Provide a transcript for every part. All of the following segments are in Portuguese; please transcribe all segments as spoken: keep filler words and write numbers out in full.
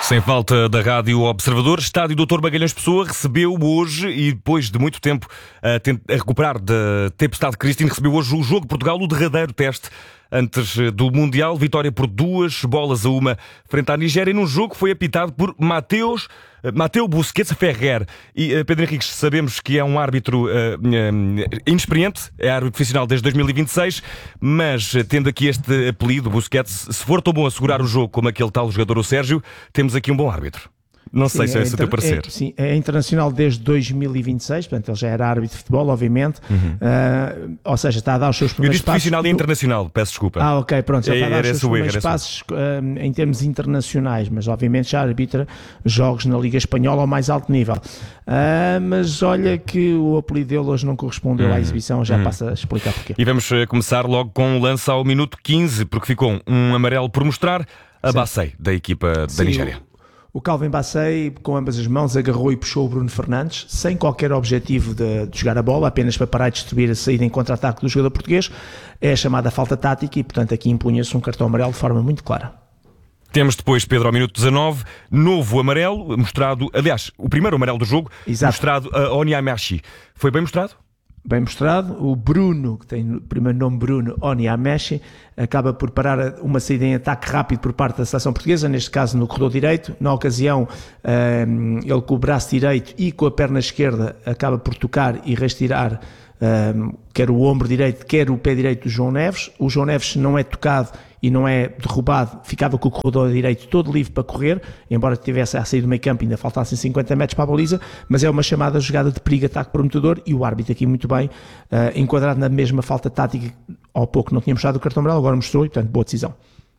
Sem falta da Rádio Observador, Estádio doutor Magalhães Pessoa recebeu hoje, e depois de muito tempo a, a recuperar da tempestade Christine, recebeu hoje o jogo de Portugal, o derradeiro teste antes do Mundial. Vitória por duas bolas a uma frente à Nigéria, num jogo que foi apitado por Mateus, Mateu Busquets Ferrer. E Pedro Henriques, sabemos que é um árbitro uh, uh, inexperiente, é árbitro profissional desde dois mil e vinte e seis, mas tendo aqui este apelido, Busquets, se for tão bom a segurar o jogo como aquele tal jogador, o Sérgio, temos aqui um bom árbitro. Não sim, sei se é, é esse o teu parecer. É, sim, é internacional desde dois mil e vinte e seis, portanto ele já era árbitro de futebol, obviamente. Uhum. Uh, ou seja, está a dar os seus primeiros passos. Profissional e internacional, peço desculpa. Ah, ok, pronto, já está a dar é, os seus primeiros erro, passos uh, em termos internacionais, mas obviamente já arbitra jogos na Liga Espanhola ao mais alto nível. Uh, mas olha que o apelido dele hoje não correspondeu uhum. à exibição, já uhum. passa a explicar porquê. E vamos começar logo com um lance ao minuto quinze, porque ficou um amarelo por mostrar a Bassey, da equipa Sim, da Nigéria. O Calvin Bassey, com ambas as mãos, agarrou e puxou o Bruno Fernandes, sem qualquer objetivo de, de jogar a bola, apenas para parar e distribuir a saída em contra-ataque do jogador português. É a chamada falta tática e, portanto, aqui impunha-se um cartão amarelo de forma muito clara. Temos depois, Pedro, ao minuto dezanove, novo amarelo, mostrado, aliás, o primeiro amarelo do jogo, Exato. mostrado a Onyemaechi. Foi bem mostrado? Bem mostrado. O Bruno, que tem o primeiro nome Bruno, Onyemaechi, acaba por parar uma saída em ataque rápido por parte da seleção portuguesa, neste caso no corredor direito. Na ocasião, um, ele com o braço direito e com a perna esquerda acaba por tocar e retirar um, quer o ombro direito, quer o pé direito do João Neves. O João Neves não é tocado e não é derrubado, ficava com o corredor direito todo livre para correr, embora tivesse a sair do meio campo ainda faltassem cinquenta metros para a baliza, mas é uma chamada jogada de perigo, ataque prometedor, e o árbitro aqui muito bem, uh, enquadrado na mesma falta tática, ao pouco não tinha mostrado o cartão amarelo, agora mostrou, e portanto boa decisão.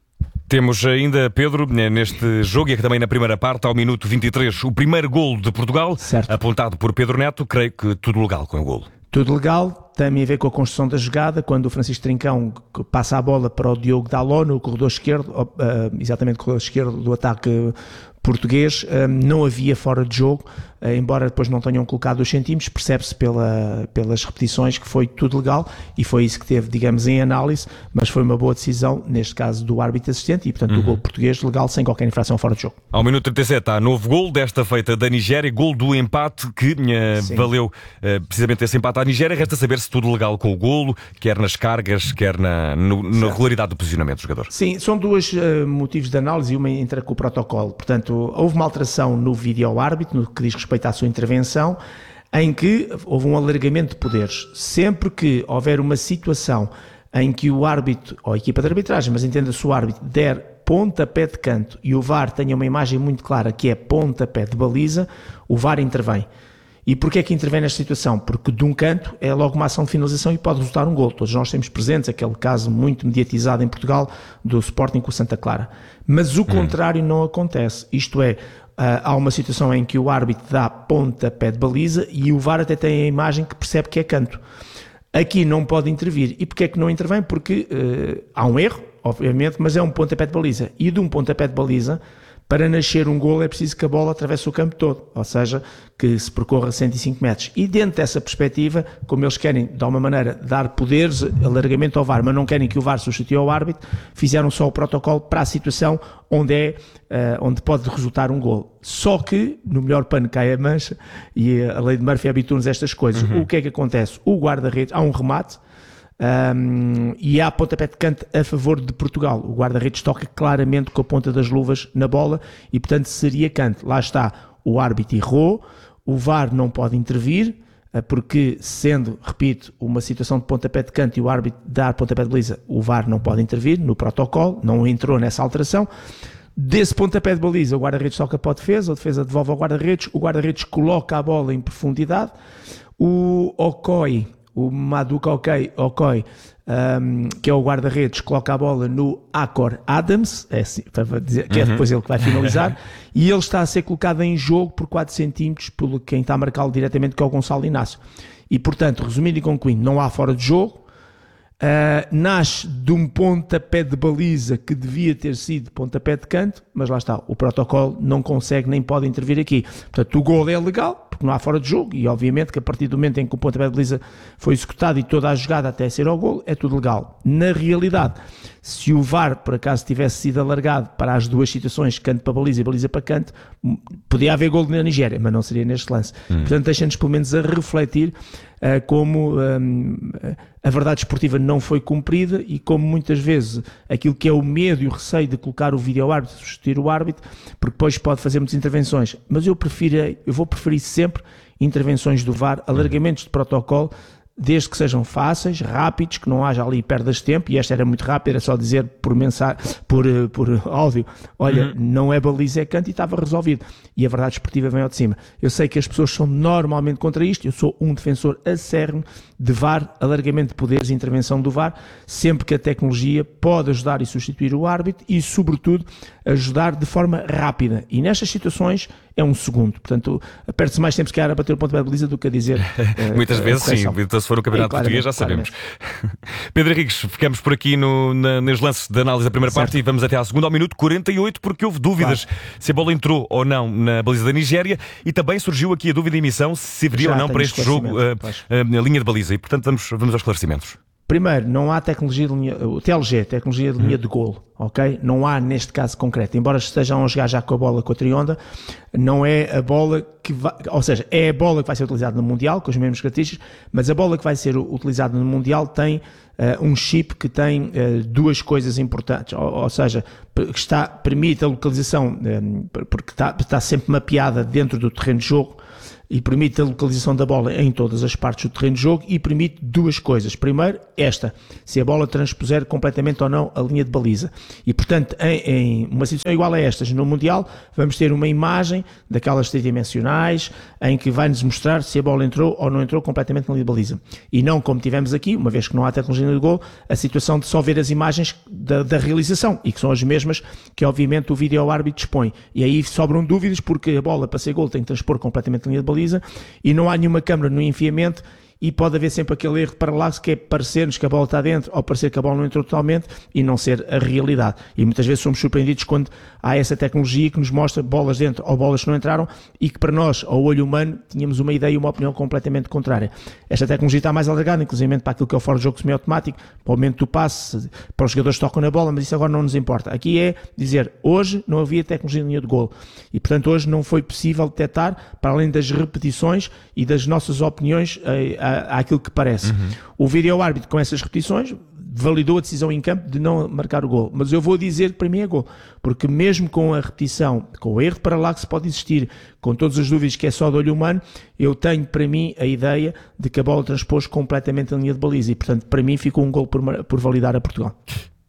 Temos ainda, Pedro, neste jogo, e aqui também na primeira parte, ao minuto vinte e três, o primeiro golo de Portugal, certo. apontado por Pedro Neto, creio que tudo legal com o golo. Tudo legal, tem a ver com a construção da jogada, quando o Francisco Trincão passa a bola para o Diogo Dalot no corredor esquerdo, exatamente no corredor esquerdo do ataque português, não havia fora de jogo, embora depois não tenham colocado os centímetros, percebe-se pela, pelas repetições que foi tudo legal, e foi isso que teve, digamos, em análise, mas foi uma boa decisão, neste caso do árbitro assistente, e portanto uhum. o gol português legal, sem qualquer infração fora de jogo. Ao minuto trinta e sete há novo gol, desta feita da Nigéria, gol do empate que uh, valeu uh, precisamente esse empate à Nigéria. Resta saber se tudo legal com o golo, quer nas cargas, quer na, no, na regularidade do posicionamento do jogador. Sim, são dois uh, motivos de análise, e uma entra com o protocolo. Portanto, houve uma alteração no vídeo árbitro, no que diz respeito à sua intervenção, em que houve um alargamento de poderes. Sempre que houver uma situação em que o árbitro, ou a equipa de arbitragem, mas entenda-se o árbitro, der pontapé de canto e o V A R tenha uma imagem muito clara que é pontapé de baliza, o V A R intervém. E porquê é que intervém nesta situação? Porque de um canto é logo uma ação de finalização e pode resultar um golo. Todos nós temos presentes aquele caso muito mediatizado em Portugal do Sporting com o Santa Clara. Mas o hum. contrário não acontece. Isto é, uh, há uma situação em que o árbitro dá pontapé de baliza e o V A R até tem a imagem que percebe que é canto. Aqui não pode intervir. E porquê é que não intervém? Porque uh, há um erro, obviamente, mas é um pontapé de baliza. E de um pontapé de baliza, para nascer um golo é preciso que a bola atravesse o campo todo, ou seja, que se percorra cento e cinco metros. E dentro dessa perspectiva, como eles querem, de alguma maneira, dar poderes, alargamento ao V A R, mas não querem que o V A R substitua o árbitro, fizeram só o protocolo para a situação onde, é, uh, onde pode resultar um golo. Só que, no melhor pano cai a mancha, e a lei de Murphy habitua-nos a estas coisas. Uhum. O que é que acontece? O guarda-redes, há um remate, Um, e há pontapé de canto a favor de Portugal. O guarda-redes toca claramente com a ponta das luvas na bola e, portanto, seria canto. Lá está, o árbitro errou, o V A R não pode intervir, porque sendo, repito, uma situação de pontapé de canto e o árbitro dar pontapé de baliza, o V A R não pode intervir no protocolo, não entrou nessa alteração. Desse pontapé de baliza, o guarda-redes toca para a defesa, a defesa devolve ao guarda-redes, o guarda-redes coloca a bola em profundidade, o Okoye, o Maduka Okoye, Okoye um, que é o guarda-redes, coloca a bola no Akor Adams, é assim, para dizer, que é depois ele que vai finalizar, e ele está a ser colocado em jogo por quatro centímetros pelo quem está a marcá-lo diretamente, que é o Gonçalo Inácio. E, portanto, resumindo e concluindo, não há fora de jogo, Uh, nasce de um pontapé de baliza que devia ter sido pontapé de canto, mas lá está, o protocolo não consegue nem pode intervir aqui. Portanto, o gol é legal, porque não há fora de jogo, e obviamente que a partir do momento em que o pontapé de baliza foi executado e toda a jogada até ser ao gol, é tudo legal. Na realidade, Se o V A R, por acaso, tivesse sido alargado para as duas situações, canto para baliza e baliza para canto, podia haver gol na Nigéria, mas não seria neste lance. Hum. Portanto, deixa-nos pelo menos a refletir uh, como um, a verdade esportiva não foi cumprida e como muitas vezes aquilo que é o medo e o receio de colocar o vídeo-árbitro, substituir o árbitro, porque depois pode fazer muitas intervenções. Mas eu, prefiro, eu vou preferir sempre intervenções do V A R, alargamentos de protocolo, desde que sejam fáceis, rápidos, que não haja ali perdas de tempo, e esta era muito rápida, era só dizer por mensagem, por, por áudio, olha, uhum. não é baliza, é canto, e estava resolvido. E a verdade esportiva vem ao de cima. Eu sei que as pessoas são normalmente contra isto, eu sou um defensor acérrimo de V A R, alargamento de poderes e intervenção do V A R, sempre que a tecnologia pode ajudar e substituir o árbitro e, sobretudo, ajudar de forma rápida. E nestas situações é um segundo. Portanto, perde-se mais tempo se calhar a bater o ponto de baliza do que a dizer... Muitas uh, vezes sim, então se for o campeonato é, português já sabemos. Pedro Henriques, ficamos por aqui no, na, nos lances de análise da primeira certo. parte e vamos até à segunda, ao minuto quarenta e oito, porque houve dúvidas claro. se a bola entrou ou não na baliza da Nigéria, e também surgiu aqui a dúvida de emissão se haveria ou não para este jogo uh, uh, a linha de baliza, e portanto vamos, vamos aos esclarecimentos. Primeiro, não há tecnologia de linha, o T L G, tecnologia de linha hum. de golo, ok? Não há neste caso concreto, embora estejam a jogar já com a bola com a Trionda, não é a bola que vai, ou seja, é a bola que vai ser utilizada no Mundial, com as mesmas características, mas a bola que vai ser utilizada no Mundial tem uh, um chip que tem uh, duas coisas importantes, ou, ou seja, que está, permite a localização, um, porque está, está sempre mapeada dentro do terreno de jogo, e permite a localização da bola em todas as partes do terreno de jogo e permite duas coisas. Primeiro, esta, se a bola transpuser completamente ou não a linha de baliza. E, portanto, em, em uma situação igual a estas, no Mundial, vamos ter uma imagem daquelas tridimensionais em que vai-nos mostrar se a bola entrou ou não entrou completamente na linha de baliza. E não como tivemos aqui, uma vez que não há tecnologia de gol, a situação de só ver as imagens da, da realização, e que são as mesmas que, obviamente, o vídeo-árbitro dispõe. E aí sobram dúvidas, porque a bola, para ser gol, tem que transpor completamente a linha de baliza, e não há nenhuma câmara no enfiamento, e pode haver sempre aquele erro de paralaxe que é parecer-nos que a bola está dentro ou parecer que a bola não entrou totalmente e não ser a realidade. E muitas vezes somos surpreendidos quando há essa tecnologia que nos mostra bolas dentro ou bolas que não entraram e que para nós, ao olho humano, tínhamos uma ideia e uma opinião completamente contrária. Esta tecnologia está mais alargada, inclusive para aquilo que é o fora de jogo semi-automático, para o momento do passe, para os jogadores que tocam na bola, mas isso agora não nos importa. Aqui é dizer, hoje não havia tecnologia de linha de golo e, portanto, hoje não foi possível detectar, para além das repetições e das nossas opiniões, àquilo que parece. Uhum. O vídeo-árbitro, com essas repetições, validou a decisão em campo de não marcar o gol. Mas eu vou dizer que para mim é gol, porque mesmo com a repetição, com o erro de paralaxe pode existir, com todas as dúvidas que é só do olho humano, eu tenho para mim a ideia de que a bola transpôs completamente a linha de baliza e, portanto, para mim ficou um gol por, por validar a Portugal.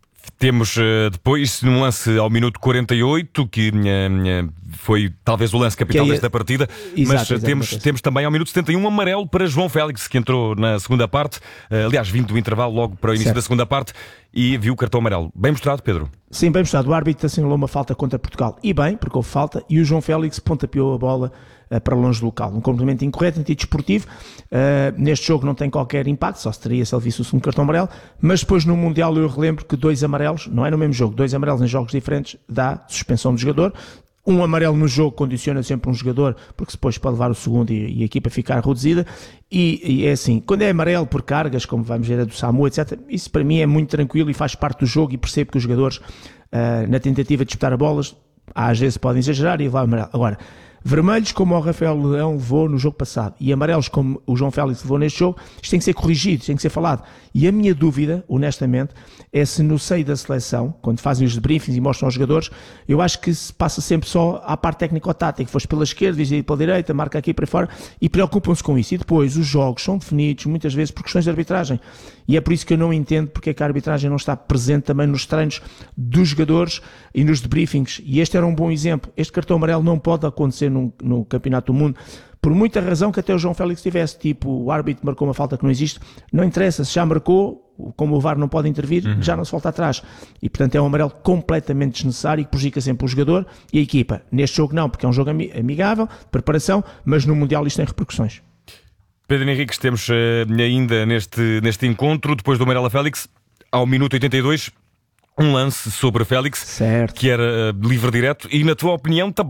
Temos uh, depois, num lance ao minuto quarenta e oito, que uh, uh, foi talvez o lance capital é, desta partida, exato, mas uh, temos, temos também ao minuto setenta e um um amarelo para João Félix, que entrou na segunda parte, uh, aliás, vindo do intervalo logo para o início certo. da segunda parte, e viu o cartão amarelo. Bem mostrado, Pedro? Sim, bem mostrado. O árbitro assinalou uma falta contra Portugal. E bem, porque houve falta, e o João Félix pontapeou a bola uh, para longe do local. Um complemento incorreto, antidesportivo. Uh, neste jogo não tem qualquer impacto, só se teria se ele visse o segundo cartão amarelo, mas depois no Mundial eu relembro que dois amarelos, não é no mesmo jogo, dois amarelos em jogos diferentes dá suspensão do jogador. Um amarelo no jogo condiciona sempre um jogador, porque depois pode levar o segundo e, e a equipa ficar reduzida. E, e é assim, quando é amarelo por cargas, como vamos ver a do Samu, etcétera, isso para mim é muito tranquilo e faz parte do jogo, e percebo que os jogadores, uh, na tentativa de disputar a bolas, às vezes podem exagerar e levar amarelo. Agora, vermelhos como o Rafael Leão levou no jogo passado e amarelos como o João Félix levou neste jogo, isto tem que ser corrigido, tem que ser falado. E a minha dúvida, honestamente, é se no seio da seleção, quando fazem os debriefings e mostram aos jogadores, eu acho que se passa sempre só à parte técnico-tática, foste pela esquerda, dizem pela direita, marca aqui para fora, e preocupam-se com isso. E depois os jogos são definidos muitas vezes por questões de arbitragem. E é por isso que eu não entendo porque é que a arbitragem não está presente também nos treinos dos jogadores e nos debriefings. E este era um bom exemplo. Este cartão amarelo não pode acontecer no, no Campeonato do Mundo, por muita razão que até o João Félix tivesse, tipo, o árbitro marcou uma falta que não existe, não interessa, se já marcou, como o V A R não pode intervir, uhum. já não se volta atrás. E, portanto, é um amarelo completamente desnecessário e que prejudica sempre o jogador e a equipa. Neste jogo não, porque é um jogo amigável, de preparação, mas no Mundial isto tem repercussões. Pedro Henriques, temos uh, ainda neste, neste encontro, depois do amarelo a Félix, ao minuto oitenta e dois, um lance sobre Félix, certo. que era uh, livre direto, e na tua opinião também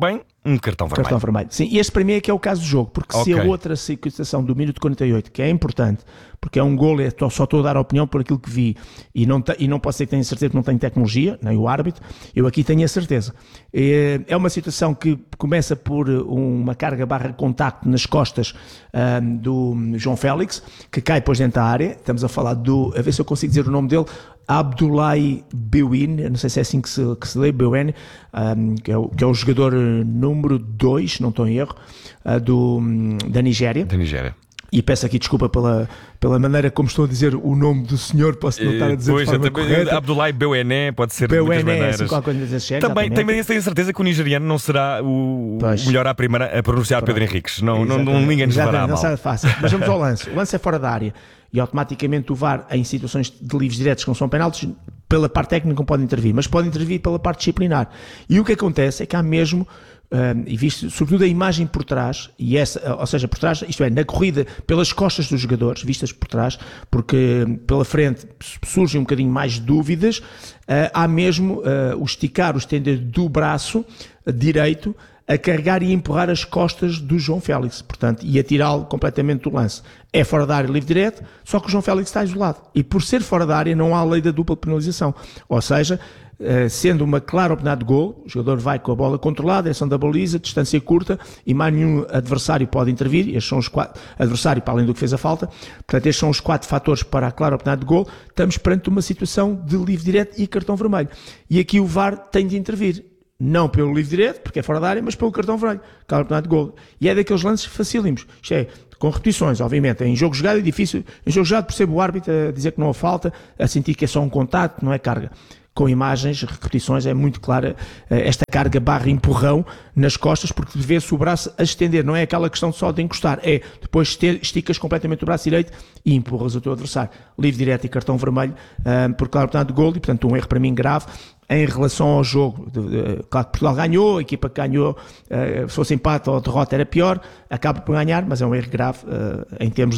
Um cartão vermelho. Cartão vermelho. Sim, e este para mim é que é o caso do jogo, porque Okay. se a outra situação do minuto quarenta e oito, que é importante, porque é um golo, é, só estou a dar a opinião por aquilo que vi, e não, te, e não posso dizer que tenho certeza que não tenho tecnologia, nem o árbitro, eu aqui tenho a certeza. É, é uma situação que começa por uma carga barra contacto nas costas um, do João Félix, que cai depois dentro da área, estamos a falar do, a ver se eu consigo dizer o nome dele, Abdoulaye Bewin, não sei se é assim que se, que se lê, Bewin, um, que, é o, que é o jogador número dois, não estou em erro, uh, do, da Nigéria. Da Nigéria. E peço aqui desculpa pela, pela maneira como estou a dizer o nome do senhor, posso não estar a dizer pois, de forma correta. Abdoulaye Bewene, pode ser de muitas maneiras. Assim, qualquer coisa desse género, também, também tenho certeza que o nigeriano não será o, o melhor à primeira a pronunciar Pronto. Pedro Henriques. Não, não, não, ninguém nos levará a mal. Não será fácil. Mas vamos ao lance. O lance é fora da área. E automaticamente o V A R, em situações de livres diretos que não são penaltis, pela parte técnica não pode intervir, mas pode intervir pela parte disciplinar. E o que acontece é que há mesmo, um, e visto sobretudo a imagem por trás, e essa, ou seja, por trás, isto é, na corrida pelas costas dos jogadores, vistas por trás, porque pela frente surgem um bocadinho mais dúvidas, uh, há mesmo uh, o esticar, o estender do braço uh, direito, a carregar e empurrar as costas do João Félix, portanto, e a tirá-lo completamente do lance. É fora da área livre direto, só que o João Félix está isolado. E por ser fora da área não há lei da dupla penalização. Ou seja, sendo uma clara oportunidade de gol, o jogador vai com a bola controlada, direção da baliza, distância curta, e mais nenhum adversário pode intervir. Estes são os quatro, adversário para além do que fez a falta. Portanto, estes são os quatro fatores para a clara oportunidade de gol. Estamos perante uma situação de livre direto e cartão vermelho. E aqui o V A R tem de intervir. Não pelo livre direto, porque é fora da área, mas pelo cartão vermelho, clara oportunidade de gol. E é daqueles lances facílimos. Isto é, com repetições, obviamente. Em jogo jogado é difícil. Em jogo jogado percebo o árbitro a dizer que não há falta, a sentir que é só um contacto, não é carga. Com imagens, repetições, é muito clara esta carga barra empurrão nas costas, porque vê-se o braço a estender, não é aquela questão só de encostar, é depois esticas completamente o braço direito e empurras o teu adversário. Livre direto e cartão vermelho, um, por clara oportunidade de gol, e portanto um erro para mim grave. Em relação ao jogo, claro que Portugal ganhou, a equipa que ganhou, se fosse empate ou derrota era pior, acaba por ganhar, mas é um erro grave em termos